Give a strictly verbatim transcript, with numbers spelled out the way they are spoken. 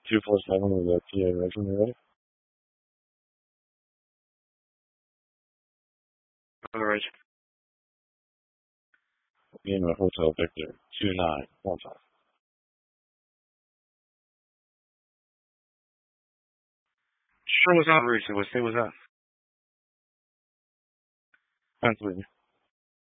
two four seven with a T A Rachel, you ready? Alright. Lima Hotel Victor, two nine one five. Sure was out, Rachel. What state was that? Pennsylvania.